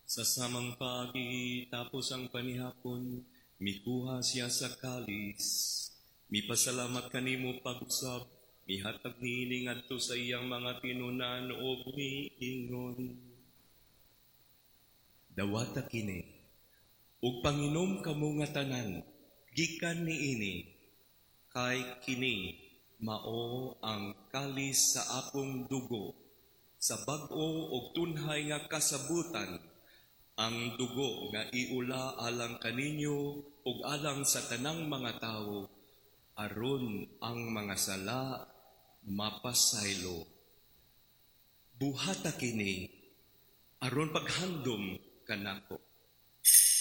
Sa samang pagi, tapos ang panihapon, mikuha siya sa kalis. Mipasalamat kanimo pag-usab, mihatag niini ngadto sa iyang mga tinunan o miingon. Dawata kini, ug panginom kamo nga tanan, gikan niini, kay kini mao ang kalis sa akong dugo, sa bag-o ug tunhay nga kasabutan, ang dugo nga iula alang kaninyo ug alang sa tanang mga tawo, aron ang mga sala mapasaylo. Buhata kini aron paghandom kanako.